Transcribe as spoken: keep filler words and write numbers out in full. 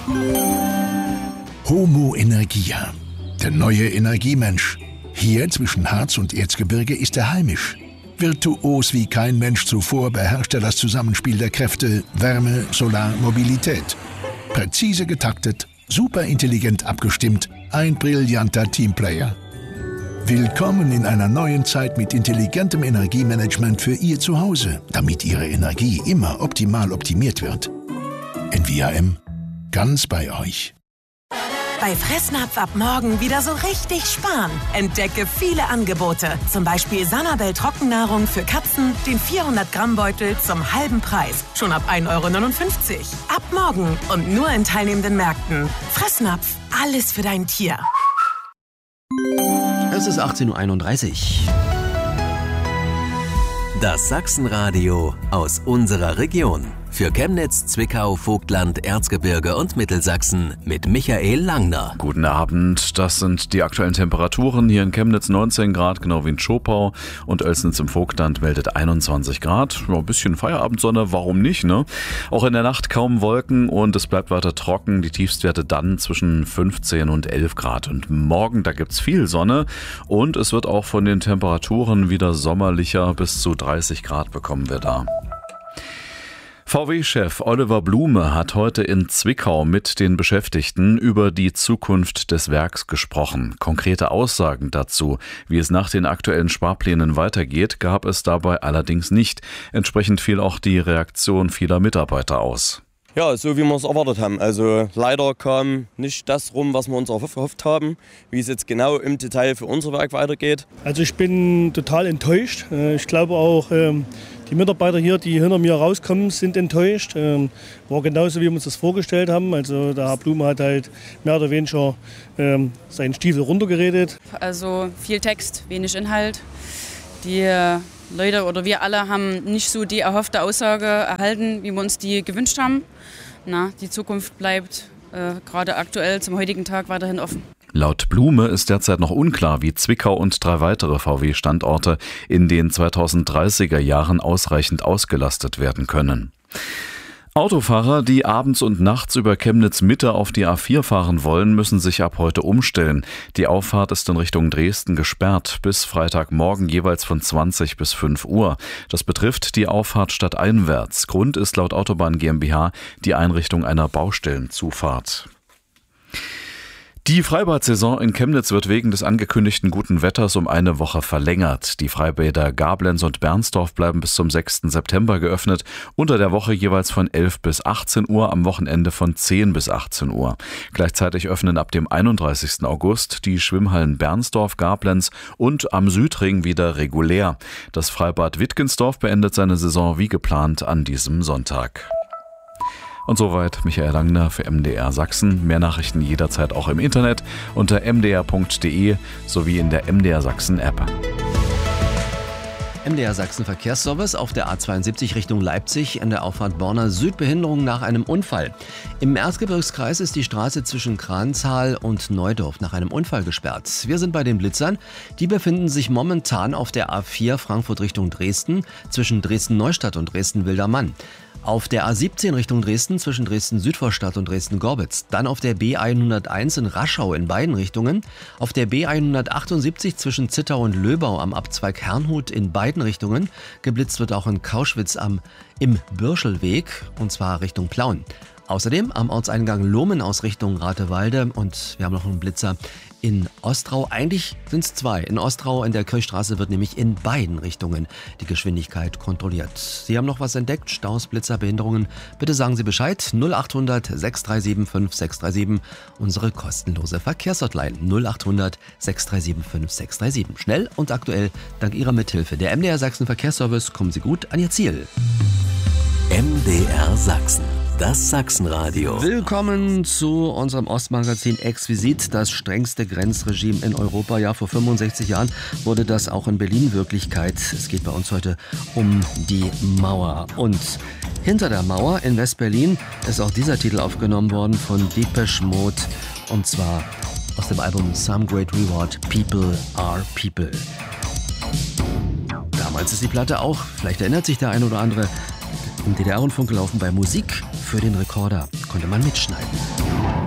Homo Energia, der neue Energiemensch. Hier zwischen Harz und Erzgebirge ist er heimisch. Virtuos wie kein Mensch zuvor beherrscht er das Zusammenspiel der Kräfte Wärme, Solar, Mobilität. Präzise getaktet, superintelligent abgestimmt, ein brillanter Teamplayer. Willkommen in einer neuen Zeit mit intelligentem Energiemanagement für Ihr Zuhause, damit Ihre Energie immer optimal optimiert wird. N V A M, ganz bei euch. Bei Fressnapf ab morgen wieder so richtig sparen. Entdecke viele Angebote. Zum Beispiel Sanabel Trockennahrung für Katzen, den vierhundert Gramm Beutel zum halben Preis. Schon ab ein Euro neunundfünfzig. Ab morgen und nur in teilnehmenden Märkten. Fressnapf, alles für dein Tier. Es ist achtzehn Uhr einunddreißig. Das Sachsenradio aus unserer Region. Für Chemnitz, Zwickau, Vogtland, Erzgebirge und Mittelsachsen mit Michael Langner. Guten Abend, das sind die aktuellen Temperaturen. Hier in Chemnitz neunzehn Grad, genau wie in Schopau. Und Oelsnitz im Vogtland meldet einundzwanzig Grad. Ja, ein bisschen Feierabendsonne, warum nicht, ne? Auch in der Nacht kaum Wolken und es bleibt weiter trocken. Die Tiefstwerte dann zwischen fünfzehn und elf Grad. Und morgen, da gibt's viel Sonne und es wird auch von den Temperaturen wieder sommerlicher. Bis zu dreißig Grad bekommen wir da. V W-Chef Oliver Blume hat heute in Zwickau mit den Beschäftigten über die Zukunft des Werks gesprochen. Konkrete Aussagen dazu, wie es nach den aktuellen Sparplänen weitergeht, gab es dabei allerdings nicht. Entsprechend fiel auch die Reaktion vieler Mitarbeiter aus. Ja, so wie wir es erwartet haben. Also leider kam nicht das rum, was wir uns erhofft haben, wie es jetzt genau im Detail für unser Werk weitergeht. Also ich bin total enttäuscht. Ich glaube auch, die Mitarbeiter hier, die hinter mir rauskommen, sind enttäuscht. War genauso, wie wir uns das vorgestellt haben. Also der Herr Blume hat halt mehr oder weniger seinen Stiefel runtergeredet. Also viel Text, wenig Inhalt. Die Leute oder wir alle haben nicht so die erhoffte Aussage erhalten, wie wir uns die gewünscht haben. Na, die Zukunft bleibt äh, gerade aktuell zum heutigen Tag weiterhin offen. Laut Blume ist derzeit noch unklar, wie Zwickau und drei weitere V W-Standorte in den zweitausenddreißiger Jahren ausreichend ausgelastet werden können. Autofahrer, die abends und nachts über Chemnitz Mitte auf die A vier fahren wollen, müssen sich ab heute umstellen. Die Auffahrt ist in Richtung Dresden gesperrt, bis Freitagmorgen jeweils von zwanzig bis fünf Uhr. Das betrifft die Auffahrt stadteinwärts. Grund ist laut Autobahn GmbH die Einrichtung einer Baustellenzufahrt. Die Freibad-Saison in Chemnitz wird wegen des angekündigten guten Wetters um eine Woche verlängert. Die Freibäder Gablenz und Bernsdorf bleiben bis zum sechsten September geöffnet, unter der Woche jeweils von elf bis achtzehn Uhr, am Wochenende von zehn bis achtzehn Uhr. Gleichzeitig öffnen ab dem einunddreißigsten August die Schwimmhallen Bernsdorf, Gablenz und am Südring wieder regulär. Das Freibad Wittgensdorf beendet seine Saison wie geplant an diesem Sonntag. Und soweit Michael Langner für M D R Sachsen. Mehr Nachrichten jederzeit auch im Internet unter m d r punkt d e sowie in der M D R Sachsen App. M D R Sachsen Verkehrsservice auf der A zweiundsiebzig Richtung Leipzig an der Auffahrt Borna Süd, Behinderung nach einem Unfall. Im Erzgebirgskreis ist die Straße zwischen Kranzahl und Neudorf nach einem Unfall gesperrt. Wir sind bei den Blitzern. Die befinden sich momentan auf der A vier Frankfurt Richtung Dresden zwischen Dresden-Neustadt und Dresden-Wildermann. Auf der A siebzehn Richtung Dresden zwischen Dresden-Südvorstadt und Dresden-Gorbitz. Dann auf der B hunderteins in Raschau in beiden Richtungen. Auf der B hundertachtundsiebzig zwischen Zittau und Löbau am Abzweig Herrnhut in beiden Richtungen. Geblitzt wird auch in Kauschwitz am im Bürschelweg und zwar Richtung Plauen. Außerdem am Ortseingang Lohmen aus Richtung Ratewalde und wir haben noch einen Blitzer in Ostrau. Eigentlich sind es zwei. In Ostrau in der Kirchstraße wird nämlich in beiden Richtungen die Geschwindigkeit kontrolliert. Sie haben noch was entdeckt? Staus, Blitzer, Behinderungen? Bitte sagen Sie Bescheid. null achthundert sechs drei sieben fünf sechs drei sieben. Unsere kostenlose Verkehrshotline null achthundert sechs drei sieben fünf sechs drei sieben. Schnell und aktuell dank Ihrer Mithilfe. Der M D R Sachsen Verkehrsservice. Kommen Sie gut an Ihr Ziel. M D R Sachsen. Das Sachsenradio. Willkommen zu unserem Ostmagazin Exquisit, das strengste Grenzregime in Europa. Ja, vor fünfundsechzig Jahren wurde das auch in Berlin Wirklichkeit. Es geht bei uns heute um die Mauer. Und hinter der Mauer in West-Berlin ist auch dieser Titel aufgenommen worden von Depeche Mode. Und zwar aus dem Album Some Great Reward, People Are People. Damals ist die Platte auch, vielleicht erinnert sich der ein oder andere, im D D R-Rundfunk gelaufen bei Musik für den Rekorder konnte man mitschneiden.